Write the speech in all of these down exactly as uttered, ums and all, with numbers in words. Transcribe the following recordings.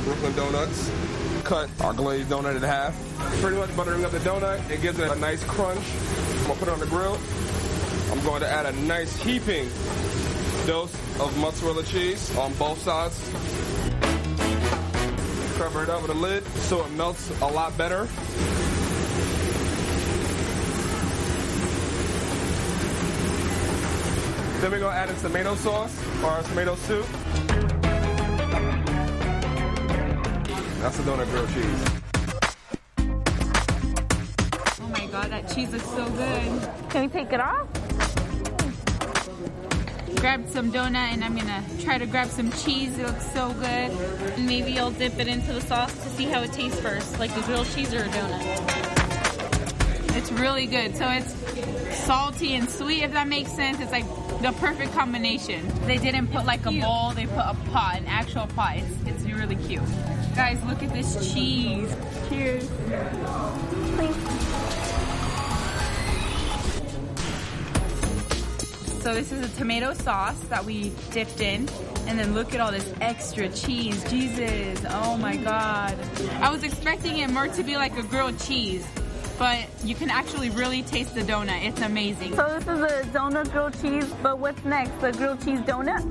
Brooklyn Donuts. Cut our glazed donut in half. Pretty much buttering up the donut. It gives it a nice crunch. I'm gonna put it on the grill. I'm going to add a nice heaping dose of mozzarella cheese on both sides. Cover it up with a lid so it melts a lot better. Then we're gonna add in tomato sauce or tomato soup. That's the donut grilled cheese. Oh my God, that cheese looks so good. Can we take it off? Grabbed some donut and I'm gonna try to grab some cheese. It looks so good. And maybe I'll dip it into the sauce to see how it tastes first, like the grilled cheese or a donut. It's really good. So it's salty and sweet, if that makes sense. It's like the perfect combination. They didn't put like a bowl, they put a pot, an actual pot. It's, it's really cute. Guys, look at this cheese. Cheers. Please. So this is a tomato sauce that we dipped in. And then look at all this extra cheese. Jesus, oh my God. I was expecting it more to be like a grilled cheese, but you can actually really taste the donut. It's amazing. So this is a donut grilled cheese, but what's next? The grilled cheese donut?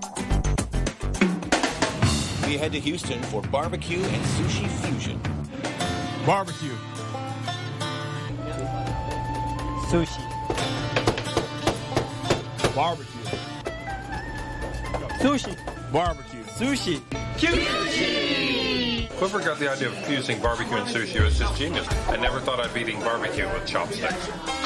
We head to Houston for barbecue and sushi fusion. Barbecue. Sushi. Barbecue. Sushi. Barbecue. Sushi. Sushi! Whoever got the idea of fusing barbecue and sushi was just genius. I never thought I'd be eating barbecue with chopsticks.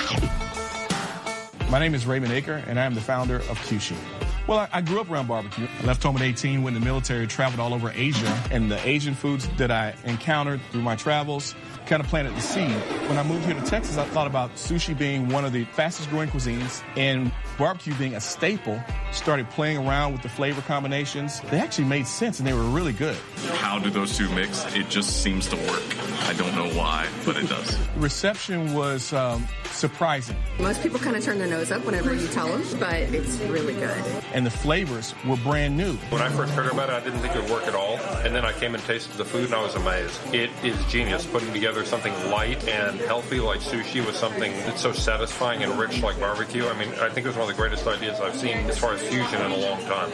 My name is Raymond Aker, and I am the founder of Kyushu. Well, I, I grew up around barbecue. I left home at eighteen, went in the military, traveled all over Asia, and the Asian foods that I encountered through my travels kind of planted the seed. When I moved here to Texas, I thought about sushi being one of the fastest growing cuisines and barbecue being a staple. Started playing around with the flavor combinations. They actually made sense and they were really good. How do those two mix? It just seems to work. I don't know why, but it does. The reception was um, surprising. Most people kind of turn their nose up whenever you tell them, but it's really good. And the flavors were brand new. When I first heard about it, I didn't think it would work at all. And then I came and tasted the food and I was amazed. It is genius, putting together something light and healthy like sushi with something that's so satisfying and rich like barbecue. I mean, I think it was one of the greatest ideas I've seen as far as fusion in a long time.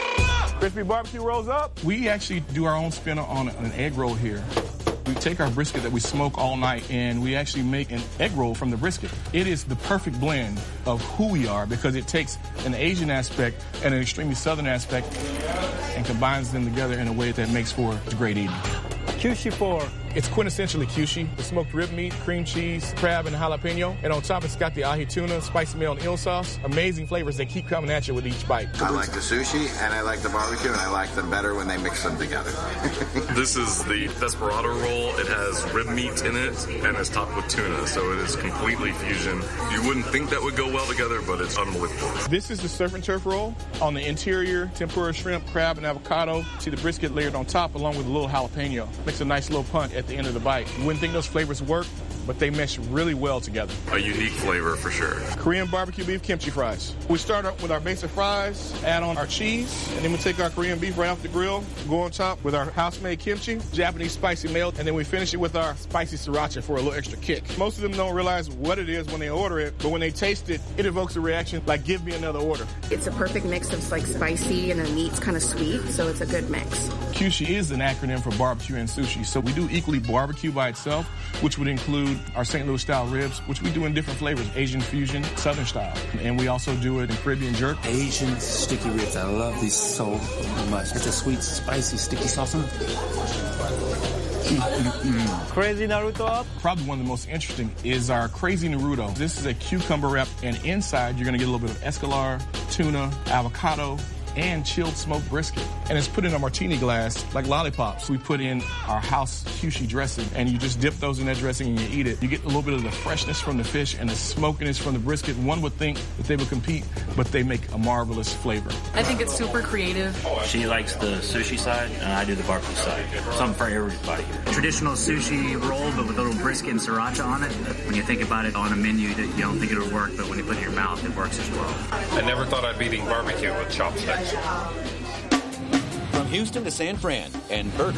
Crispy barbecue rolls up. We actually do our own spin on an egg roll here. We take our brisket that we smoke all night and we actually make an egg roll from the brisket. It is the perfect blend of who we are because it takes an Asian aspect and an extremely southern aspect and combines them together in a way that makes for great eating. Kyushu four. It's quintessentially Kyushu, the smoked rib meat, cream cheese, crab, and jalapeno. And on top, it's got the ahi tuna, spicy mayo, and eel sauce. Amazing flavors that keep coming at you with each bite. I like the sushi, and I like the barbecue, and I like them better when they mix them together. This is the Desperado roll. It has rib meat in it, and it's topped with tuna, so it is completely fusion. You wouldn't think that would go well together, but it's unbelievable. This is the surf and turf roll. On the interior, tempura shrimp, crab, and avocado. See the brisket layered on top, along with a little jalapeno. Makes a nice little punch at the end of the bite. You wouldn't think those flavors work, but they mesh really well together. A unique flavor for sure. Korean barbecue beef kimchi fries. We start up with our basic fries, add on our cheese, and then we take our Korean beef right off the grill, go on top with our house-made kimchi, Japanese spicy mayo, and then we finish it with our spicy sriracha for a little extra kick. Most of them don't realize what it is when they order it, but when they taste it, it evokes a reaction like, give me another order. It's a perfect mix of like spicy and the meat's kind of sweet, so it's a good mix. Kyushu is an acronym for barbecue and sushi, so we do equally barbecue by itself, which would include our Saint Louis style ribs, which we do in different flavors, Asian fusion, Southern style. And we also do it in Caribbean jerk. Asian sticky ribs, I love these so much. It's a sweet, spicy, sticky sauce on it. Mm-mm-mm. Crazy Naruto up. Probably one of the most interesting is our Crazy Naruto. This is a cucumber wrap, and inside you're gonna get a little bit of escalar, tuna, avocado, and chilled smoked brisket. And it's put in a martini glass like lollipops. We put in our house Kyushu dressing, and you just dip those in that dressing and you eat it. You get a little bit of the freshness from the fish and the smokiness from the brisket. One would think that they would compete, but they make a marvelous flavor. I think it's super creative. She likes the sushi side, and I do the barbecue side. Something for everybody. Traditional sushi roll, but with a little brisket and sriracha on it. When you think about it on a menu, you don't think it'll work, but when you put it in your mouth, it works as well. I never thought I'd be eating barbecue with chopsticks. From Houston to San Fran and burger